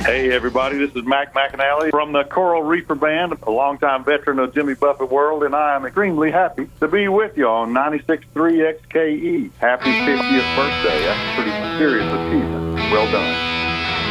Hey, everybody, this is Mac McAnally from the Coral Reefer Band, a longtime veteran of Jimmy Buffett World, and I am extremely happy to be with you on 96.3 XKE. Happy 50th birthday. That's a pretty serious achievement. Well done.